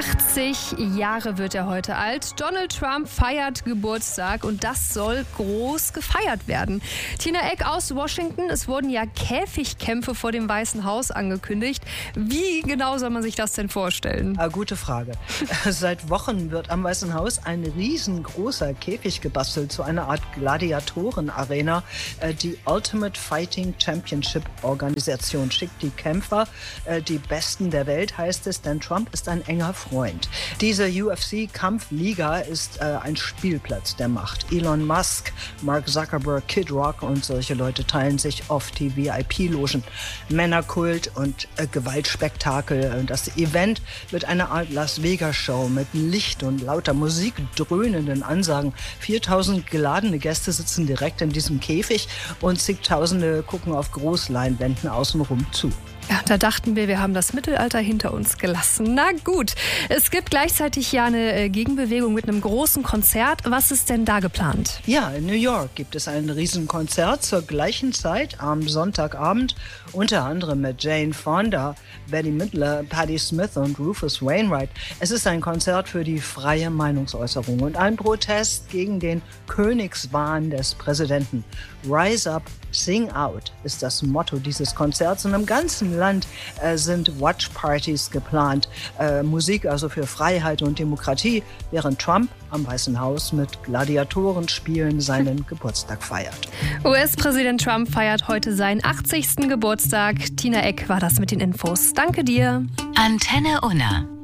80 Jahre wird er heute alt. Donald Trump feiert Geburtstag und das soll groß gefeiert werden. Tina Eck aus Washington, es wurden ja Käfigkämpfe vor dem Weißen Haus angekündigt. Wie genau soll man sich das denn vorstellen? Gute Frage. Seit Wochen wird am Weißen Haus ein riesengroßer Käfig gebastelt zu einer Art Gladiatorenarena. Die Ultimate Fighting Championship Organisation schickt die Kämpfer, die Besten der Welt heißt es, denn Trump ist ein enger Freund. Diese UFC-Kampfliga ist ein Spielplatz der Macht. Elon Musk, Mark Zuckerberg, Kid Rock und solche Leute teilen sich oft die VIP-Logen. Männerkult und Gewaltspektakel. Das Event wird eine Art Las Vegas-Show mit Licht und lauter Musik, dröhnenden Ansagen. 4000 geladene Gäste sitzen direkt in diesem Käfig und zigtausende gucken auf Großleinwänden außenrum zu. Ja, da dachten wir haben das Mittelalter hinter uns gelassen. Na gut, es gibt gleichzeitig ja eine Gegenbewegung mit einem großen Konzert. Was ist denn da geplant? Ja, in New York gibt es ein Riesenkonzert zur gleichen Zeit am Sonntagabend. Unter anderem mit Jane Fonda, Bette Midler, Patti Smith und Rufus Wainwright. Es ist ein Konzert für die freie Meinungsäußerung und ein Protest gegen den Königswahn des Präsidenten. Rise up, sing out ist das Motto dieses Konzerts. Und im ganzen Land sind Watchpartys geplant. Musik also für Freiheit und Demokratie, während Trump am Weißen Haus mit Gladiatorenspielen seinen Geburtstag feiert. US-Präsident Trump feiert heute seinen 80. Geburtstag. Tina Eck war das mit den Infos. Danke dir. Antenne Unna.